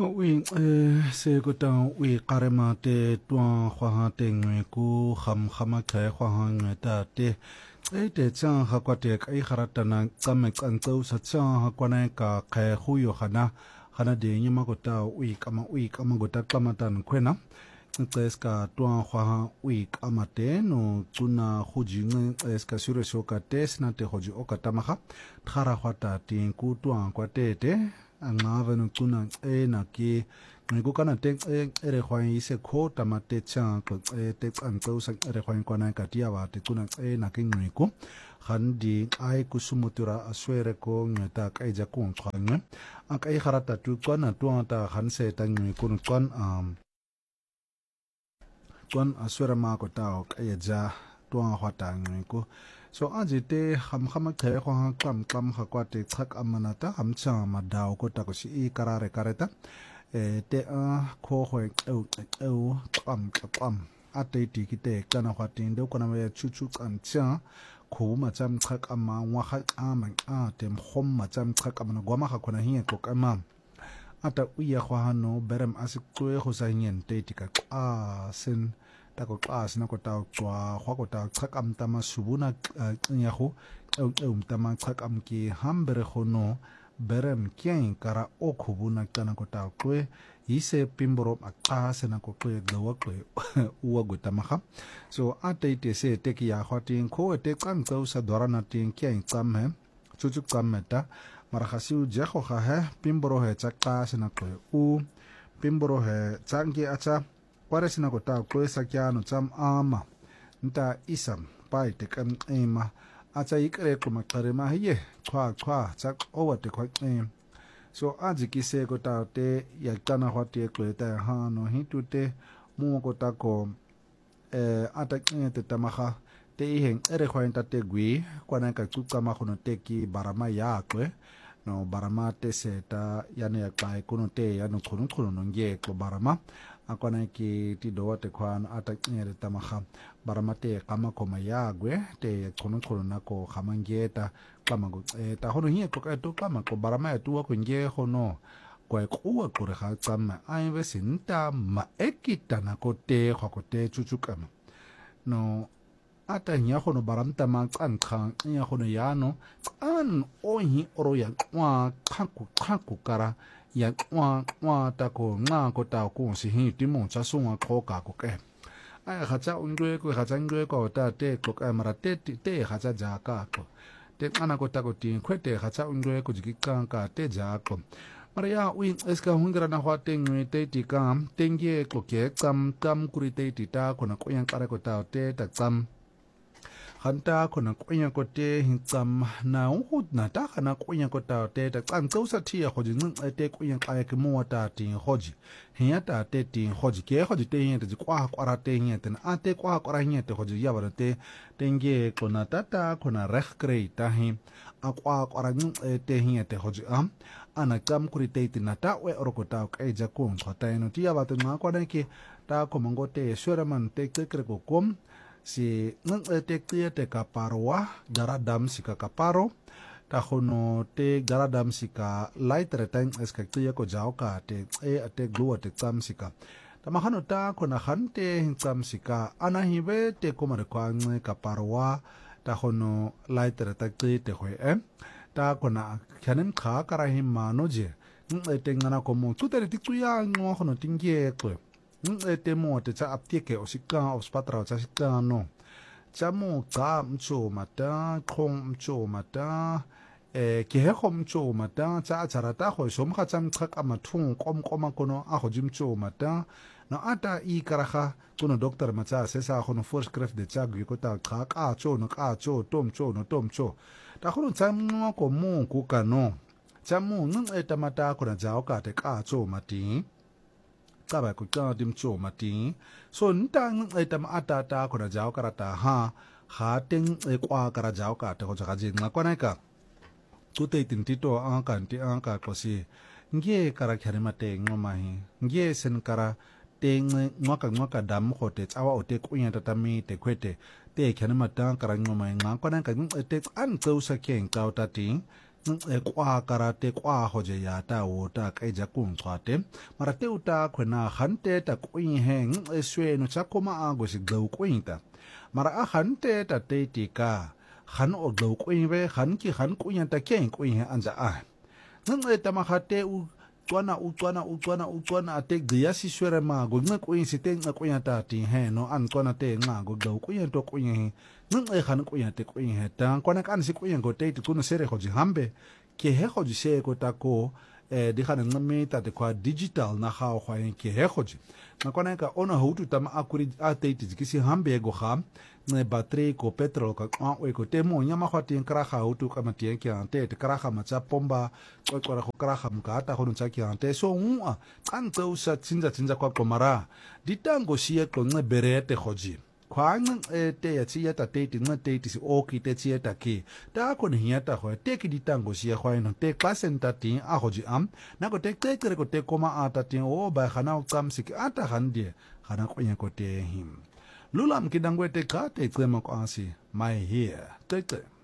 we se go down we karema te twa khwa ha te ngwe ku khama kha khwa ha ngwe ta te te chang ha kwa te kai kharatana tsame tsantso sa chang ha kwa na ka kha khu yo khana de nyima go ta we kama go ta klamatan khwena tseska twa khwa ha we kama te no tsuna khuji nge eska sure shoka tes na te khuji o ka tamaha khara khwa ta tin ku twa kwa te angava no tsuna na ki ngo kana te ere khwa ise kho tamate cha ko te antso sa ere khwa kwana ka tia wa te tsuna na ki ngiko khandi ai kusumutura aswere ko ngeta kai ja ko khwa akai kharata tu kwana tu ta khanse ta ngiko no kwan aswere ma ko ta kai ja tu khwa ta ngiko so aji te khama khe kho kam kha kwa te chak amanata hamcha ma daw ko ta ko si karare kareta te kho eu kam ate ti ki te kana khwa tin do kona me chu kan cha khu ma cham chak ama wa kha ama te khom ma cham chak ama gwa ma kha khona hi ko kama ata uya khwa no berem asik tue kho sa nyen te ti ka sen ta ko class na ko ta chwa khwa ko ta chakam ta ma subuna nya khu ta ma chakam ki hambere khono berem kyen kara o khubuna kana ko ta kwe ise pimboro akase na ko kwe gwa kwe uwa go ta ma kha so ate te se te ki ya khwatin ko te kan tso sa dorana tin kyen tsam he chuchuk tsam meta mara khasiu je kho kha he pimboro he chakase na kwe u pimboro he changi acha paresina ko ta ko sakyano cham ama nta isam pai te kan ema acha ikre ko makare ma hiye khwa chak over te khwa so aji ki se ko ta te ya tana hwa te ko ta ha no hi tu te mu ko ta ko ata te tamaha te hen ere khwa nta te gwi kwana ka tsuka ma khono te ki barama ya kwe no barama te se ta yana ya kai kono te ya no khono no nge ko barama akwana ki ti do te khwan ata nyere tamaha baramate kama koma yagwe te khono na ko khamangeta kama go ta hono hi ko ka to kama ko barama tu ko nge hono ko ko ko re ha tsama ai ve sinta ma ekita na ko te ko te chuchukama no ata nya hono baramta ma kankha nya hono yano an ohi oro ya kwa khaku kara ya kwa ta ko nga ko ta ko si hi ti mo cha sunga ko ka ko ke ai kha cha undwe ko kha cha ndwe ko ta te ko ka mara te kha cha ja ka ko te ana ko ta ko ti khwete kha cha undwe ko ji ka te ja ko mara ya wi eska hungra na hwa te ngwe te ti kam tenge ko ke kam kuri te ti ta ko na ko yang kare ko ta te ta kam hanta kona kwenya ko te hintsam na u na ta kana kwenya ko ta te ta kan tsosa thi ya khoji ng te kwenya ka ke mo ta ti khoji hiya ta te ti khoji ke khoji te yin te kwa ra te yin te a te kwa ra yin te khoji ya ba te tenge kona ta kona rek krei ta hi a kwa ra ng te yin te khoji ana kam kuri te ti na ta we ro ko ta ka ja ko ta no ti ya ba te na kwa na ke ta ko mango te shuraman te kre ko kom si ngang te te kaparwa garadam sika kaparo ta hono te garadam sika light retang eska tia ko jao ka te te gluwa te tsam sika ta mahano ta kona hante tsam sika ana hive te komare kwa nge kaparwa ta hono light retang te hoi ta kona khanem kha karahim manoje te ngana ko mo tu te tikuya ngo hono tingie ko te mo te cha aptieke o sika o spatra cha sika no cha mo ka mcho mata khom mcho mata ke he khom mcho mata cha charata kho som kha cham khak ama thung kom kono a kho jim cho mata no ata I karaha kuno doctor macha se sa kho no first craft de cha gwi ko ta kha ka cho no ka cho tom cho no tom cho ta kho cham no ko mo ku ka no cha mo ngang eta mata ko na jao ka te ka cho mati ka ba ko ta dim cho mati so ntang eta ma ata ta ko na jao karata ha teng kwa kara jao ka te ko ja ji nga kwa na ka tu te tin ti to an kan ti an ka ko si nge kara khare ma te ngoma hi nge sen kara te ngwa ka dam ko te chawa o te ku nya ta mi te kwete te khane ma ta kara ngoma nga kwa na ka te an tso sa keng ka ta ti kwa karate kwa hoje ya ta wota ka ja kung chate mara te uta khona khante ta kuin heng eswe no chakoma ago si glau kuinta mara a khante ta te ti ka khan o glau kuin ve khan ki khan kuin ta ken kuin he anja a ta ma khate u utwana ate gya si swere ma go ngwe kuin si te ngwe kuin ta ti he no an twana te nga go glau kuin to kuin he ngwe khan kuin te kuin he ta kwana kan si kuin go te ti kuno sere hoji hambe ke he hoji se ko ta ko di khana ngame ta te kwa digital na ha ho ke he hoji na kwana ka ona hutu tama akuri ate ti ki si hambe go kham ne battery ko petrol ka we ko temo nyama khwati nkra kha hutu ka matien ki ante te kra kha matsa pomba ko ko kra kha mkata ho ntsa ki ante so a kan tso sa tsinza kwa komara ditango sie ko nge berete hoji kwang te ya tsia ta te ti te ti si o ki te tsia ta ki ta ko ni ya ta ho te ki ditango sie khwa no te klasen ta ti a hoji am na ko te ko te koma ata ti o ba khana o kam sik ata handie khana ko nya ko te him lulam kidangwe te ka te tsema ko asi mai here te